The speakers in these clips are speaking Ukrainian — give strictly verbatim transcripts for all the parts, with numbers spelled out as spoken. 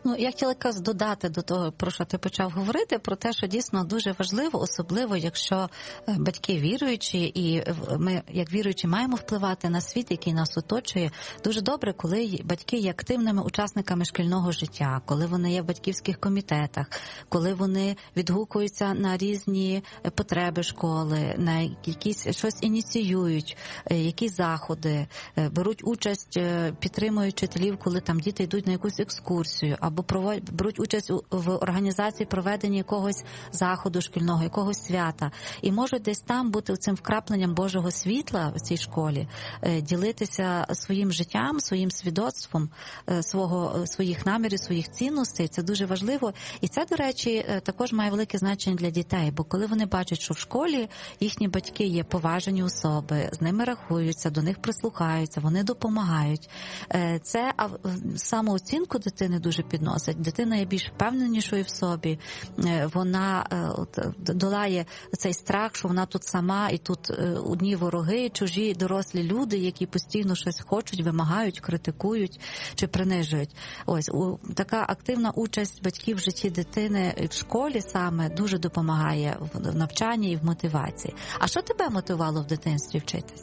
Ну, я хотіла якраз додати до того, про що ти почав говорити, про те, що дійсно дуже важливо, особливо, якщо батьки віруючі, і ми, як віруючі, маємо впливати на світ, який нас оточує. Дуже добре, коли батьки є активними учасниками шкільного життя, коли вони є в батьківських комітетах, коли вони відгукуються на різні потреби школи, на якісь щось ініціюють, якісь заходи, беруть участь, підтримують вчителів, коли там діти йдуть на якусь екскурсію, або проводять, беруть участь в організації проведення якогось заходу шкільного, якогось свята. І можуть десь там бути цим вкрапленням Божого світла в цій школі, ділитися своїм життям, своїм свідоцтвом, свого, своїх намірів, своїх цінностей. Це дуже важливо. І це, до речі, також має велике значення для дітей, бо коли вони бачать, що в школі їхні батьки є поважені особи, з ними рахуються, до них прислухаються, вони допомагають. Це самооцінку дитини дуже підносить. Дитина є більш впевненішою в собі, вона от, долає цей страх, що вона тут сама, і тут одні вороги, чужі дорослі люди, які постійно щось хочуть, вимагають, критикують чи принижують. Ось, така активна участь батьків в житті дитини в школі саме дуже допомагає в навчанні і в мотивації. А що тебе мотивувало в дитинстві вчитися?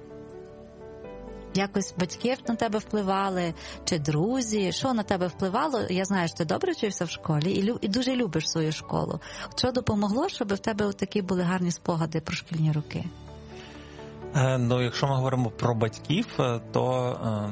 Якось батьки на тебе впливали, чи друзі? Що на тебе впливало? Я знаю, що ти добре вчився в школі і, лю- і дуже любиш свою школу. Що допомогло, щоб в тебе такі були гарні спогади про шкільні роки? Ну, якщо ми говоримо про батьків, то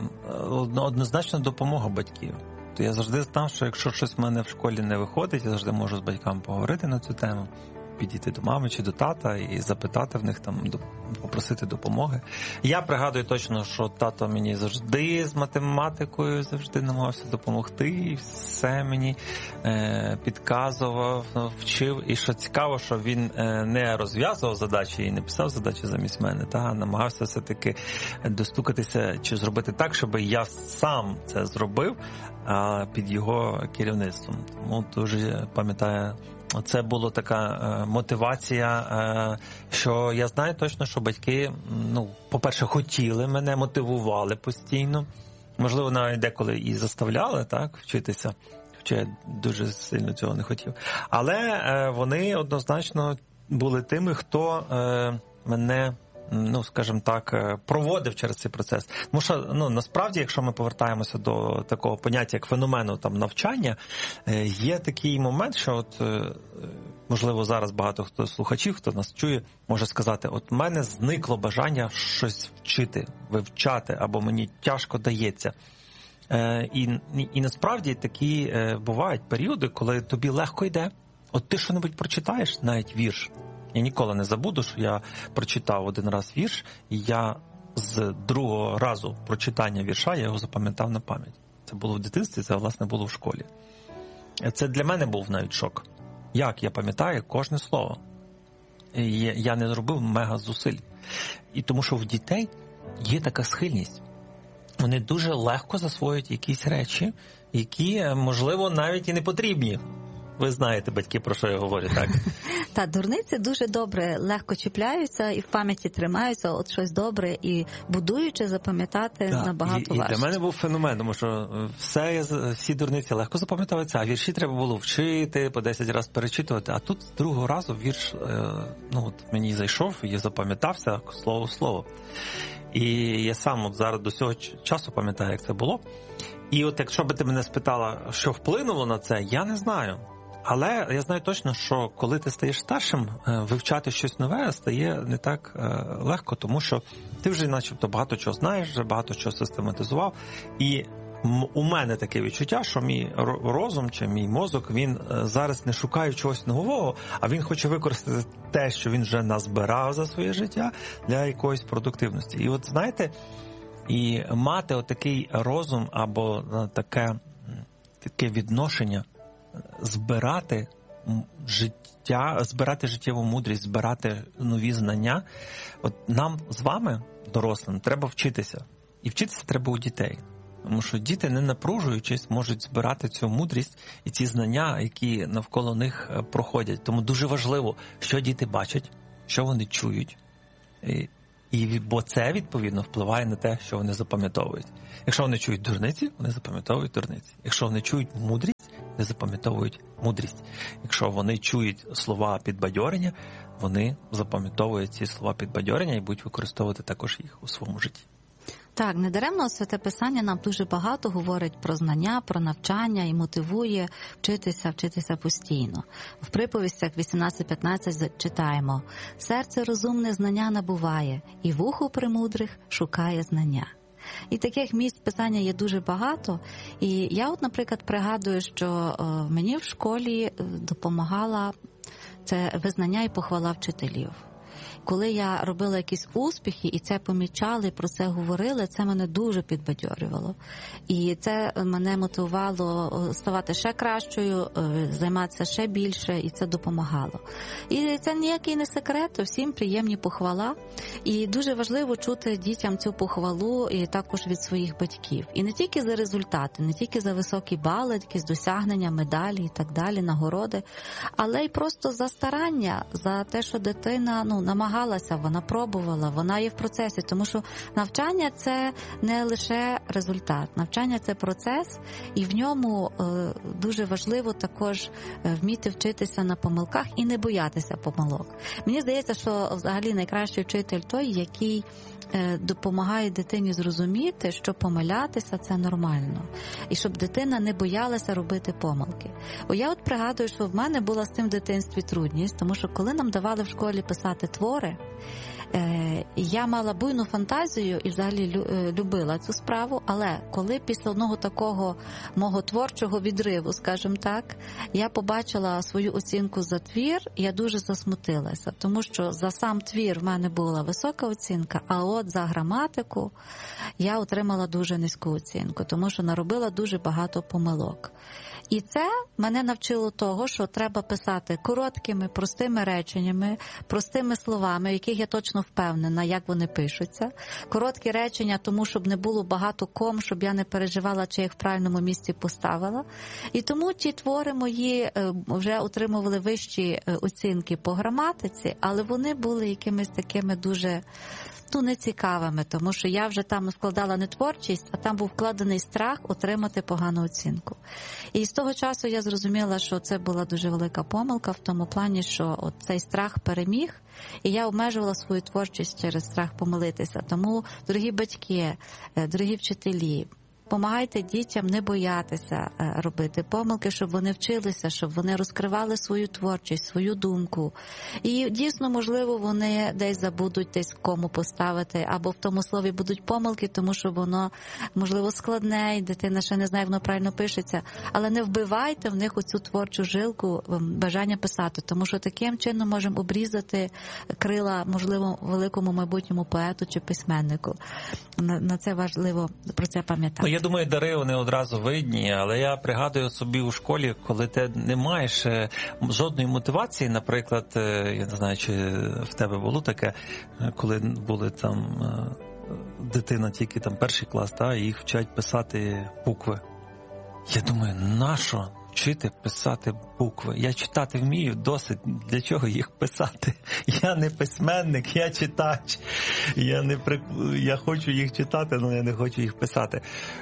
однозначно допомога батьків. То я завжди знав, що якщо щось в мене в школі не виходить, я завжди можу з батьками поговорити на цю тему, підійти до мами чи до тата і запитати в них, там, попросити допомоги. Я пригадую точно, що тато мені завжди з математикою завжди намагався допомогти, і все мені е, підказував, вчив. І що цікаво, що він е, не розв'язував задачі і не писав задачі замість мене, та, а намагався все-таки достукатися чи зробити так, щоб я сам це зробив, а під його керівництвом. Тому дуже пам'ятаю, це була така е, мотивація, е, що я знаю точно, що батьки, ну, по-перше, хотіли мене, мотивували постійно. Можливо, навіть деколи і заставляли, так, вчитися, хоча я дуже сильно цього не хотів. Але е, вони однозначно були тими, хто е, мене, ну, скажімо так, проводив через цей процес. Тому що, ну, насправді, якщо ми повертаємося до такого поняття, як феномену там навчання, є такий момент, що от, можливо, зараз багато хто слухачів, хто нас чує, може сказати, от в мене зникло бажання щось вчити, вивчати, або мені тяжко дається. І, і, і насправді такі бувають періоди, коли тобі легко йде. От ти що-небудь прочитаєш, навіть вірш. Я ніколи не забуду, що я прочитав один раз вірш, і я з другого разу прочитання вірша, я його запам'ятав на пам'ять. Це було в дитинстві, це, власне, було в школі. Це для мене був навіть шок. Як я пам'ятаю кожне слово. І я не зробив мега зусиль. І тому що в дітей є така схильність. Вони дуже легко засвоюють якісь речі, які, можливо, навіть і не потрібні. Ви знаєте, батьки, про що я говорю, так? Та, дурниці дуже добре, легко чіпляються і в пам'яті тримаються, от щось добре, і будуючи, запам'ятати так, набагато і, важче. І для мене був феномен, тому що все, всі дурниці легко запам'ятовуються, а вірші треба було вчити, по десять разів перечитувати, а тут з другого разу вірш, ну, от мені зайшов і запам'ятався слово в слово. І я сам от зараз до цього часу пам'ятаю, як це було. І от якщо би ти мене спитала, що вплинуло на це, я не знаю. Але я знаю точно, що коли ти стаєш старшим, вивчати щось нове стає не так легко, тому що ти вже начебто багато чого знаєш, вже багато чого систематизував. І у мене таке відчуття, що мій розум чи мій мозок, він зараз не шукає чогось нового, а він хоче використати те, що він вже назбирав за своє життя, для якоїсь продуктивності. І от знаєте, і мати отакий розум або таке, таке відношення, збирати життя, збирати життєву мудрість, збирати нові знання. От нам з вами, дорослим, треба вчитися. І вчитися треба у дітей. Тому що діти, не напружуючись, можуть збирати цю мудрість і ці знання, які навколо них проходять. Тому дуже важливо, що діти бачать, що вони чують. І, і, бо це, відповідно, впливає на те, що вони запам'ятовують. Якщо вони чують дурниці, вони запам'ятовують дурниці. Якщо вони чують мудрість, не запам'ятовують мудрість. Якщо вони чують слова підбадьорення, вони запам'ятовують ці слова підбадьорення і будуть використовувати також їх у своєму житті. Так, недаремно Святе Писання нам дуже багато говорить про знання, про навчання і мотивує вчитися, вчитися постійно. В приповістях вісімнадцять п'ятнадцять читаємо: «Серце розумне знання набуває, і вухо премудрих шукає знання». І таких місць Писання є дуже багато. І я от, наприклад, пригадую, що мені в школі допомагала це визнання і похвала вчителів. Коли я робила якісь успіхи, і це помічали, про це говорили, це мене дуже підбадьорювало. І це мене мотивувало ставати ще кращою, займатися ще більше, і це допомагало. І це ніякий не секрет, всім приємні похвала. І дуже важливо чути дітям цю похвалу і також від своїх батьків. І не тільки за результати, не тільки за високі бали, якісь досягнення, медалі і так далі, нагороди, але й просто за старання, за те, що дитина, ну, намагалася, вона пробувала, вона є в процесі, тому що навчання – це не лише результат, навчання – це процес, і в ньому е, дуже важливо також вміти вчитися на помилках і не боятися помилок. Мені здається, що взагалі найкращий вчитель той, який е, допомагає дитині зрозуміти, що помилятися – це нормально, і щоб дитина не боялася робити помилки. Бо я от пригадую, що в мене була з цим в дитинстві трудність, тому що коли нам давали в школі писати твори, я мала буйну фантазію і взагалі любила цю справу, але коли після одного такого мого творчого відриву, скажімо так, я побачила свою оцінку за твір, я дуже засмутилася, тому що за сам твір в мене була висока оцінка, а от за граматику я отримала дуже низьку оцінку, тому що наробила дуже багато помилок. І це мене навчило того, що треба писати короткими, простими реченнями, простими словами, в яких я точно впевнена, як вони пишуться. Короткі речення, тому щоб не було багато ком, щоб я не переживала, чи їх в правильному місці поставила. І тому ті твори мої вже отримували вищі оцінки по граматиці, але вони були якимись такими дуже... ну, нецікавими, тому що я вже там складала не творчість, а там був вкладений страх отримати погану оцінку. І з того часу я зрозуміла, що це була дуже велика помилка в тому плані, що от цей страх переміг, і я обмежувала свою творчість через страх помилитися. Тому, дорогі батьки, дорогі вчителі, помагайте дітям не боятися робити помилки, щоб вони вчилися, щоб вони розкривали свою творчість, свою думку. І дійсно, можливо, вони десь забудуть десь кому поставити, або в тому слові будуть помилки, тому що воно, можливо, складне, і дитина ще не знає, як воно правильно пишеться. Але не вбивайте в них оцю творчу жилку бажання писати, тому що таким чином можемо обрізати крила, можливо, великому майбутньому поету чи письменнику. На це важливо про це пам'ятати. Я думаю, дари вони одразу видні, але я пригадую собі у школі, коли ти не маєш жодної мотивації, наприклад, я не знаю, чи в тебе було таке, коли були там дитина тільки там перший клас, та, і їх вчать писати букви. Я думаю, нащо вчити писати букви? Я читати вмію, досить. Для чого їх писати? Я не письменник, я читач. Я не при... я хочу їх читати, але я не хочу їх писати.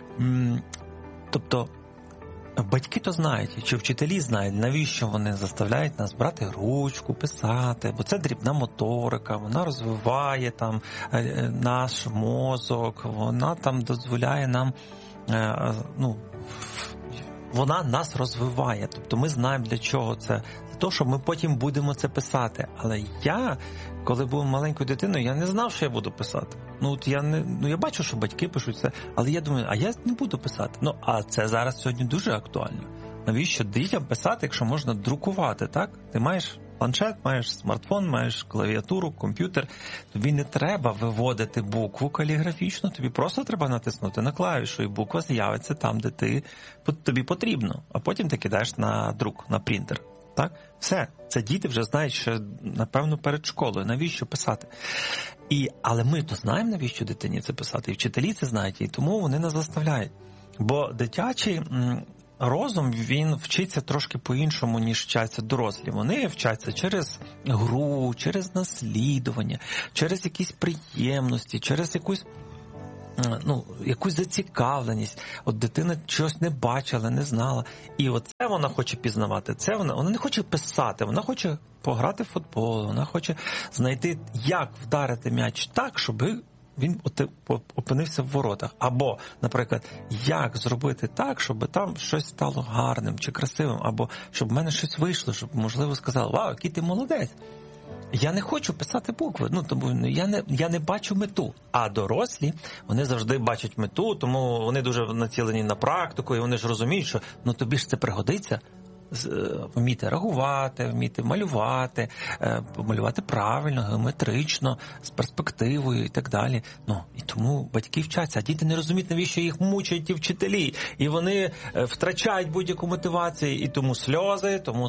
Тобто батьки то знають, чи вчителі знають, навіщо вони заставляють нас брати ручку, писати, бо це дрібна моторика, вона розвиває там наш мозок, вона там дозволяє нам, ну, вона нас розвиває, тобто ми знаємо, для чого це. Для того, що ми потім будемо це писати. Але я, коли був маленькою дитиною, я не знав, що я буду писати. Ну, от я не, ну, я бачу, що батьки пишуть це, але я думаю, а я не буду писати. Ну, а це зараз сьогодні дуже актуально. Навіщо дітям писати, якщо можна друкувати, так? Ти маєш планшет, маєш смартфон, маєш клавіатуру, комп'ютер. Тобі не треба виводити букву каліграфічно, тобі просто треба натиснути на клавішу, і буква з'явиться там, де ти, тобі потрібно. А потім ти кидаєш на друк, на принтер. Так? Все. Це діти вже знають, що, напевно, перед школою. Навіщо писати? І, але ми то знаємо, навіщо дитині це писати. І вчителі це знають, і тому вони нас заставляють. Бо дитячий розум, він вчиться трошки по-іншому, ніж вчаться дорослі. Вони вчаться через гру, через наслідування, через якісь приємності, через якусь ну, якусь зацікавленість. От дитина щось не бачила, не знала. І оце вона хоче пізнавати. Це вона, вона не хоче писати, вона хоче пограти в футбол, вона хоче знайти, як вдарити м'яч так, щоб він опинився в воротах. Або, наприклад, як зробити так, щоб там щось стало гарним чи красивим, або щоб в мене щось вийшло, щоб, можливо, сказали: вау, який ти молодець. Я не хочу писати букви, ну, тому я не, я не бачу мету. А дорослі, вони завжди бачать мету, тому вони дуже націлені на практику, і вони ж розуміють, що ну тобі ж це пригодиться, вміти рахувати, вміти малювати, малювати правильно, геометрично, з перспективою і так далі. Ну, і тому батьки вчаться, а діти не розуміють, навіщо їх мучають ті вчителі, і вони втрачають будь-яку мотивацію, і тому сльози, тому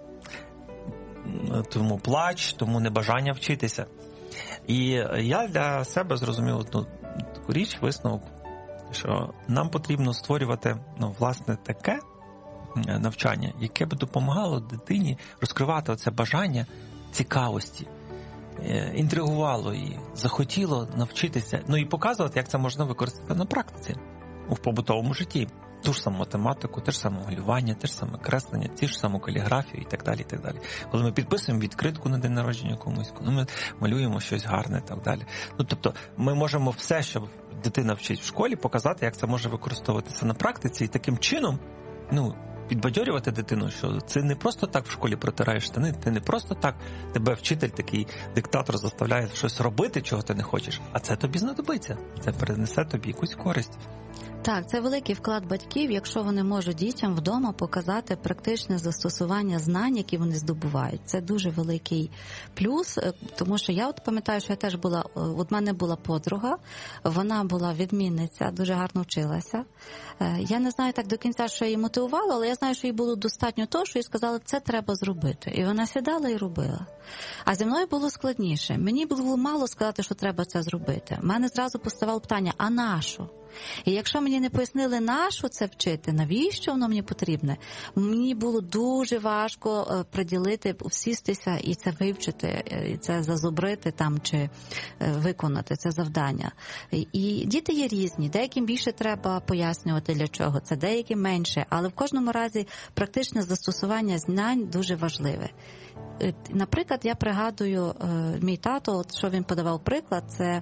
тому плач, тому небажання вчитися. І я для себе зрозумів одну таку річ, висновок, що нам потрібно створювати, ну, власне, таке навчання, яке б допомагало дитині розкривати оце бажання цікавості, інтригувало її, захотіло навчитися, ну і показувати, як це можна використати на практиці, в побутовому житті. Ту ж саму математику, те ж саме малювання, те ж саме креслення, ті ж саму каліграфію і так далі, і так далі. Коли ми підписуємо відкритку на день народження комусь, коли ми малюємо щось гарне і так далі. Ну, тобто, ми можемо все, що дитина вчить в школі, показати, як це може використовуватися на практиці, і таким чином, ну, підбадьорювати дитину, що це не просто так в школі протираєш штани, ти не просто так, тебе вчитель такий диктатор заставляє щось робити, чого ти не хочеш, а це тобі знадобиться, це принесе тобі якусь користь. Так, це великий вклад батьків, якщо вони можуть дітям вдома показати практичне застосування знань, які вони здобувають. Це дуже великий плюс, тому що я от пам'ятаю, що я теж була, от мене була подруга, вона була відмінниця, дуже гарно вчилася. Я не знаю так до кінця, що її мотивувало, але я знаю, що їй було достатньо того, що їй сказали, це треба зробити. І вона сідала і робила. А зі мною було складніше. Мені було мало сказати, що треба це зробити. У мене зразу поставало питання, а на що? І якщо мені не пояснили, на що це вчити, навіщо воно мені потрібне, мені було дуже важко приділити, всістися і це вивчити, і це зазубрити там, чи виконати це завдання. І діти є різні, деяким більше треба пояснювати для чого, це деяким менше, але в кожному разі практичне застосування знань дуже важливе. Наприклад, я пригадую, мій тато, от що він подавав приклад, це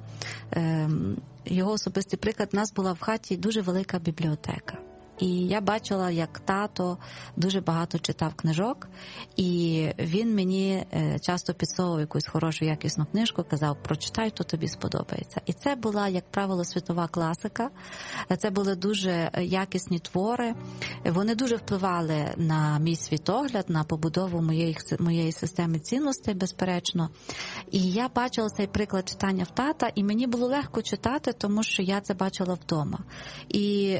його особистий приклад, у нас була в хаті дуже велика бібліотека. І я бачила, як тато дуже багато читав книжок, і він мені часто підсовував якусь хорошу, якісну книжку, казав, прочитай, то тобі сподобається. І це була, як правило, світова класика, це були дуже якісні твори, вони дуже впливали на мій світогляд, на побудову моєї, моєї системи цінностей, безперечно. І я бачила цей приклад читання в тата, і мені було легко читати, тому що я це бачила вдома. І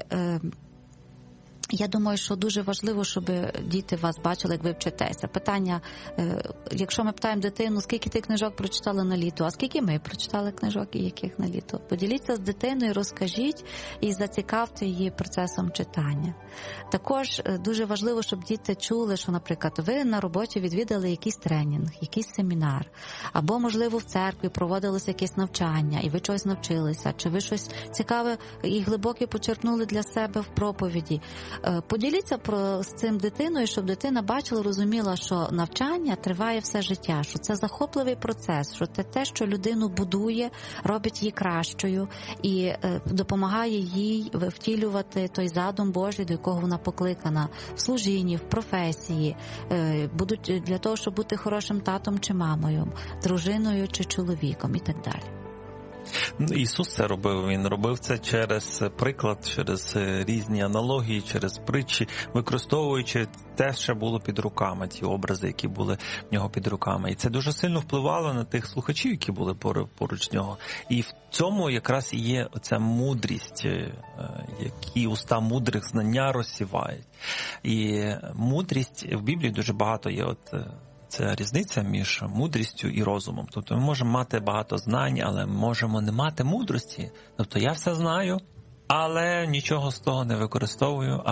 я думаю, що дуже важливо, щоб діти вас бачили, як ви вчитеся. Питання, якщо ми питаємо дитину, скільки ти книжок прочитали на літо, а скільки ми прочитали книжок і яких на літо? Поділіться з дитиною, розкажіть і зацікавте її процесом читання. Також дуже важливо, щоб діти чули, що, наприклад, ви на роботі відвідали якийсь тренінг, якийсь семінар, або, можливо, в церкві проводилося якесь навчання, і ви чогось навчилися, чи ви щось цікаве і глибоке почерпнули для себе в проповіді. Поділіться про, з цим дитиною, щоб дитина бачила, розуміла, що навчання триває все життя, що це захопливий процес, що це те, що людину будує, робить її кращою і е, допомагає їй втілювати той задум Божий, до якого вона покликана в служінні, в професії, е, будуть для того, щоб бути хорошим татом чи мамою, дружиною чи чоловіком і так далі. Ісус це робив, Він робив це через приклад, через різні аналогії, через притчі, використовуючи те, що було під руками, ті образи, які були в нього під руками. І це дуже сильно впливало на тих слухачів, які були поруч з нього. І в цьому якраз і є оця мудрість, які уста мудрих знання розсівають. І мудрість в Біблії дуже багато є от... Це різниця між мудрістю і розумом. Тобто ми можемо мати багато знань, але можемо не мати мудрості. Тобто я все знаю, але нічого з того не використовую, або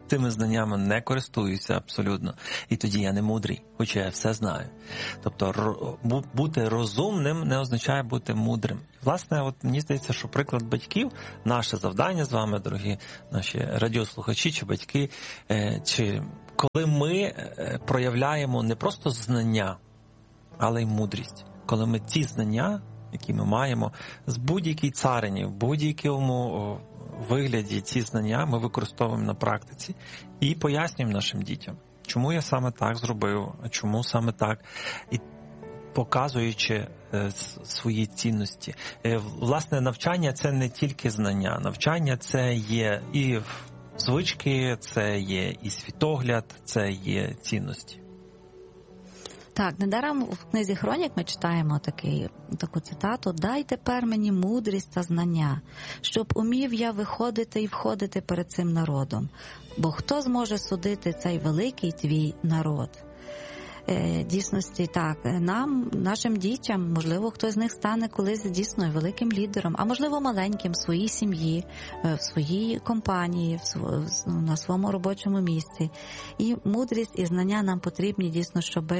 цими знаннями не користуюся абсолютно. І тоді я не мудрий, хоча я все знаю. Тобто бути розумним не означає бути мудрим. Власне, от мені здається, що приклад батьків, наше завдання з вами, дорогі наші радіослухачі чи батьки, чи коли ми проявляємо не просто знання, але й мудрість. Коли ми ці знання, які ми маємо, з будь-якій царині, в будь-якому вигляді ці знання ми використовуємо на практиці і пояснюємо нашим дітям, чому я саме так зробив, а чому саме так, і показуючи е, свої цінності. Е, власне, навчання – це не тільки знання. Навчання – це є і звички, це є і світогляд, це є цінності. Так, недаром в книзі «Хронік» ми читаємо такий, таку цитату: «Дай тепер мені мудрість та знання, щоб умів я виходити і входити перед цим народом, бо хто зможе судити цей великий твій народ?» Дійсності, так, нам, нашим дітям, можливо, хтось з них стане колись дійсно великим лідером, а можливо маленьким в своїй сім'ї, в своїй компанії, на своєму робочому місці. І мудрість і знання нам потрібні дійсно, щоб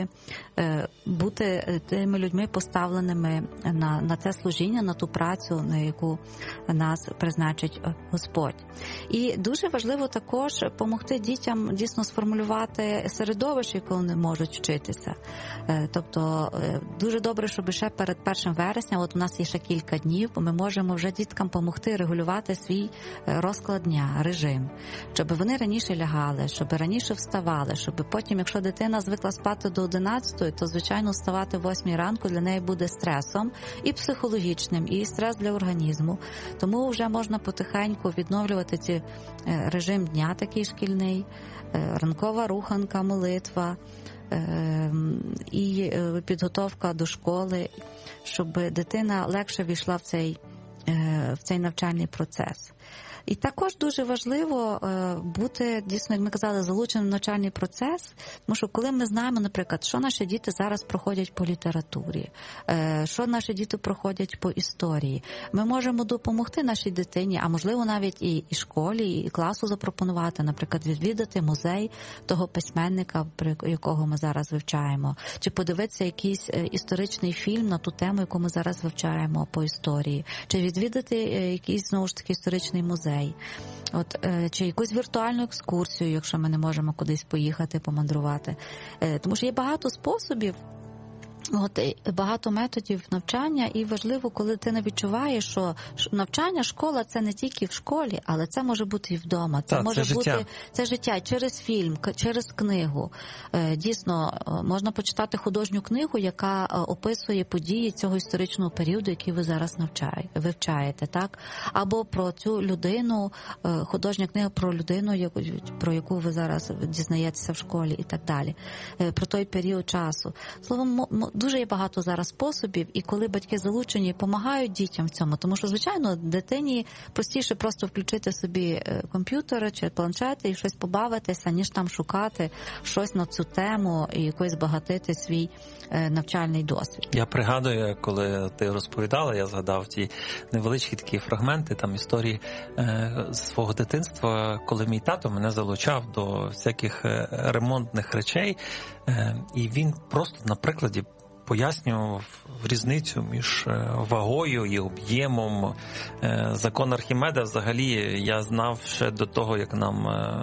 бути тими людьми, поставленими на, на це служіння, на ту працю, на яку нас призначить Господь. І дуже важливо також допомогти дітям дійсно сформулювати середовище, яке вони можуть вчити. Тобто дуже добре, щоб ще перед першим вересня, от у нас є ще кілька днів, ми можемо вже діткам допомогти регулювати свій розклад дня, режим, щоб вони раніше лягали, щоб раніше вставали, щоб потім, якщо дитина звикла спати до одинадцятої, то, звичайно, вставати в восьмій ранку для неї буде стресом і психологічним, і стрес для організму. Тому вже можна потихеньку відновлювати ці режим дня такий шкільний, ранкова руханка, молитва, і підготовка до школи, щоб дитина легше війшла в цей, в цей навчальний процес. І також дуже важливо бути, дійсно, як ми казали, залученим в навчальний процес, тому що коли ми знаємо, наприклад, що наші діти зараз проходять по літературі, що наші діти проходять по історії, ми можемо допомогти нашій дитині, а можливо навіть і, і школі, і класу запропонувати, наприклад, відвідати музей того письменника, якого ми зараз вивчаємо, чи подивитися якийсь історичний фільм на ту тему, яку ми зараз вивчаємо по історії, чи відвідати якийсь, знову ж таки, історичний музей. От, чи якусь віртуальну екскурсію, якщо ми не можемо кудись поїхати, помандрувати. Тому що є багато способів, от, багато методів навчання, і важливо, коли дитина відчуває, що навчання, школа – це не тільки в школі, але це може бути і вдома. Це так, може це бути життя. Це життя через фільм, через книгу. Дійсно, можна почитати художню книгу, яка описує події цього історичного періоду, який ви зараз навчаєте, вивчаєте, так? Або про цю людину, художня книга про людину, про яку ви зараз дізнаєтеся в школі і так далі. Про той період часу. Словом, дуже є багато зараз способів, і коли батьки залучені, допомагають дітям в цьому, тому що, звичайно, дитині простіше просто включити собі комп'ютер чи планшет і щось побавитися, ніж там шукати щось на цю тему і якось збагатити свій навчальний досвід. Я пригадую, коли ти розповідала, я згадав ті невеличкі такі фрагменти, там історії е, свого дитинства, коли мій тато мене залучав до всяких ремонтних речей, е, і він просто на прикладі пояснював різницю між вагою і об'ємом. Закон Архімеда взагалі я знав ще до того, як нам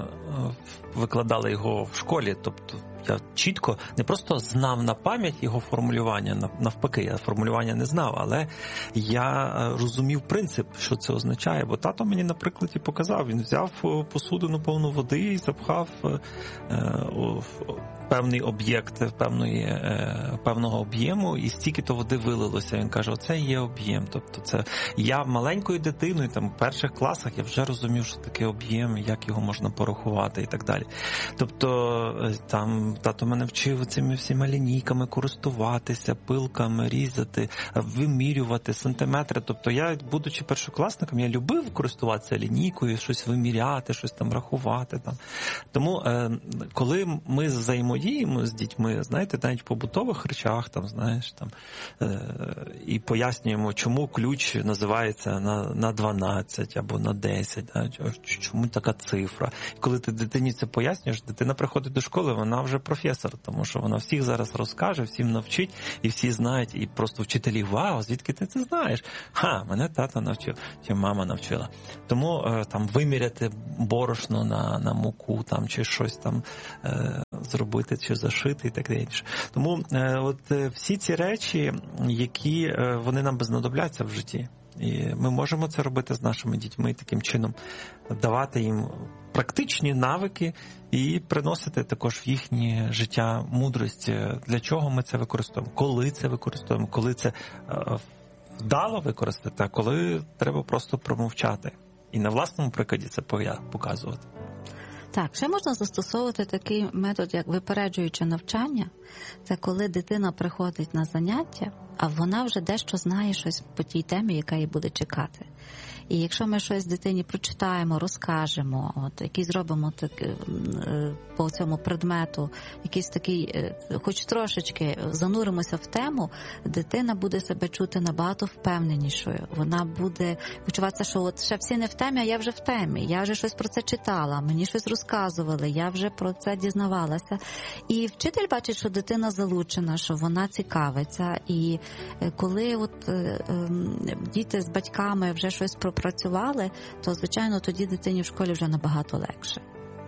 викладали його в школі. Тобто я чітко не просто знав на пам'ять його формулювання, навпаки, я формулювання не знав, але я розумів принцип, що це означає. Бо тато мені на прикладі показав, він взяв посудину повну води і запхав певний об'єкт певної, певного об'єму, і стільки-то води вилилося. Він каже, оце є об'єм. Тобто це я маленькою дитиною, там, в перших класах я вже розумів, що таке об'єм, як його можна порахувати і так далі. Тобто там тато мене вчив цими всіма лінійками користуватися, пилками, різати, вимірювати сантиметри. Тобто я, будучи першокласником, я любив користуватися лінійкою, щось виміряти, щось там рахувати. Там. Тому, коли ми взаємодіємо з дітьми, знаєте, навіть в побутових речах, там, знаєш, там, і пояснюємо, чому ключ називається на, на дванадцять або на десять, да? Чому така цифра. І коли ти дитині це пояснюєш, дитина приходить до школи, вона вже професор, тому що вона всіх зараз розкаже, всім навчить, і всі знають, і просто вчителі, вау, звідки ти це знаєш? Ха, мене тато навчив, чи мама навчила. Тому там виміряти борошно на, на муку, там, чи щось там е, зробити, чи зашити і так далі. Тому е, от е, всі ці речі, які е, вони нам знадобляться в житті. І ми можемо це робити з нашими дітьми, таким чином давати їм практичні навики і приносити також в їхнє життя мудрість. Для чого ми це використовуємо, коли це використовуємо, коли це вдало використати, а коли треба просто промовчати. І на власному прикладі це показувати. Так, ще можна застосовувати такий метод, як випереджуюче навчання. Це коли дитина приходить на заняття, а вона вже дещо знає щось по тій темі, яка її буде чекати. І якщо ми щось дитині прочитаємо, розкажемо, от, якийсь зробимо так, по цьому предмету, якийсь такий, хоч трошечки зануримося в тему, дитина буде себе чути набагато впевненішою. Вона буде відчуватися, що от ще всі не в темі, а я вже в темі. Я вже щось про це читала, мені щось розказували, я вже про це дізнавалася. І вчитель бачить, що дитина залучена, що вона цікавиться. І коли от е, е, діти з батьками вже щось пропрацювали, то, звичайно, тоді дитині в школі вже набагато легше.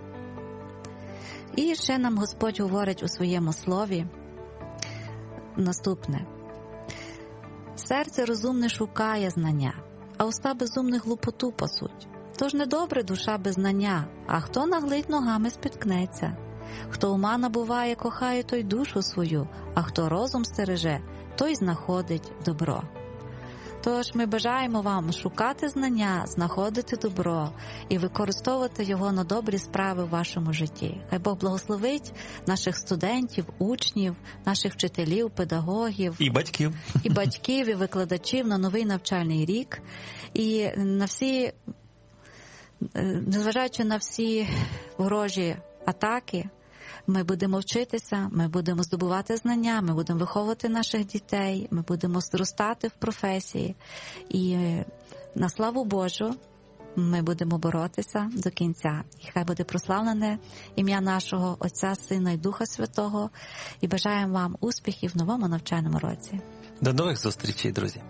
І ще нам Господь говорить у своєму слові наступне. Серце розумне шукає знання, а уста безумних глупоту пасуть. Тож недобре душа без знання, а хто наглить, ногами спіткнеться. Хто ума набуває, кохає той душу свою, а хто розум стереже, той знаходить добро. Тож ми бажаємо вам шукати знання, знаходити добро і використовувати його на добрі справи в вашому житті. Хай Бог благословить наших студентів, учнів, наших вчителів, педагогів. І батьків. І батьків, і викладачів на новий навчальний рік. І на всі, незважаючи на всі ворожі атаки, ми будемо вчитися, ми будемо здобувати знання, ми будемо виховувати наших дітей, ми будемо зростати в професії. І на славу Божу ми будемо боротися до кінця. І хай буде прославлене ім'я нашого Отця, Сина і Духа Святого. І бажаємо вам успіхів в новому навчальному році. До нових зустрічей, друзі.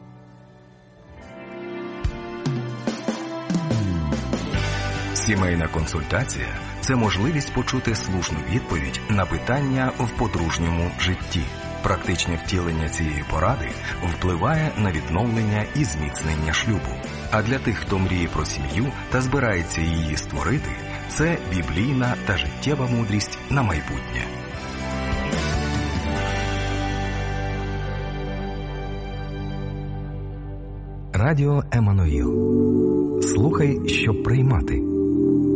Сімейна консультація – це можливість почути слушну відповідь на питання в подружньому житті. Практичне втілення цієї поради впливає на відновлення і зміцнення шлюбу. А для тих, хто мріє про сім'ю та збирається її створити, це біблійна та життєва мудрість на майбутнє. Радіо Еммануїл. Слухай, щоб приймати.